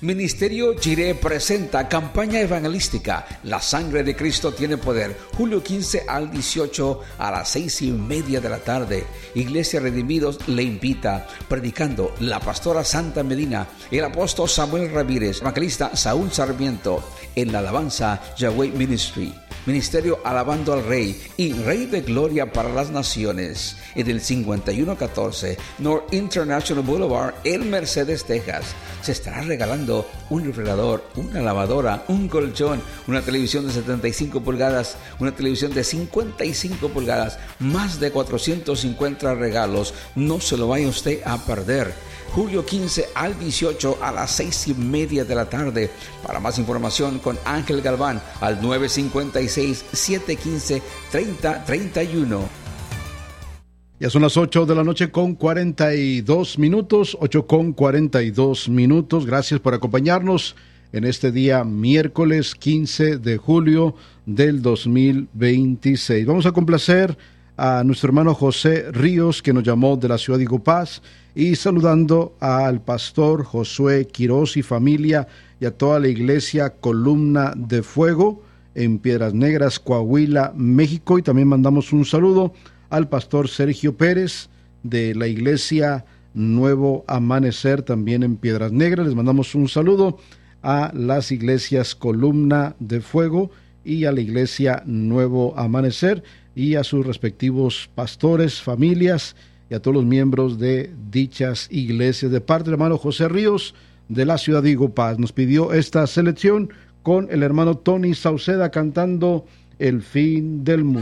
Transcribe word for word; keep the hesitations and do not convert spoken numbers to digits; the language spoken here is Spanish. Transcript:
Ministerio Jireh presenta campaña evangelística La Sangre de Cristo tiene poder, julio quince al dieciocho a las seis y media de la tarde. Iglesia Redimidos le invita, predicando la pastora Santa Medina, el apóstol Samuel Ramírez, evangelista Saúl Sarmiento, en la alabanza Yahweh Ministry. Ministerio Alabando al Rey y Rey de Gloria para las Naciones, en el cincuenta y uno catorce North International Boulevard en Mercedes, Texas. Se estará regalando un refrigerador, una lavadora, un colchón, una televisión de setenta y cinco pulgadas, una televisión de cincuenta y cinco pulgadas, más de cuatrocientos cincuenta regalos. No se lo vaya usted a perder. Julio quince al dieciocho a las seis y media de la tarde. Para más información con Ángel Galván al nueve cinco seis, siete uno cinco, tres cero tres uno. Ya son las ocho de la noche con cuarenta y dos minutos, ocho con cuarenta y dos minutos. Gracias por acompañarnos en este día miércoles quince de julio del dos mil veintiséis. Vamos a complacer a nuestro hermano José Ríos, que nos llamó de la ciudad de Igupaz, y saludando al pastor Josué Quiroz y familia y a toda la iglesia Columna de Fuego en Piedras Negras, Coahuila, México. Y también mandamos un saludo al pastor Sergio Pérez de la iglesia Nuevo Amanecer, también en Piedras Negras. Les mandamos un saludo a las iglesias Columna de Fuego y a la iglesia Nuevo Amanecer y a sus respectivos pastores, familias y a todos los miembros de dichas iglesias. De parte del hermano José Ríos de la ciudad de Igupaz, nos pidió esta selección con el hermano Tony Sauceda cantando El Fin del Mundo.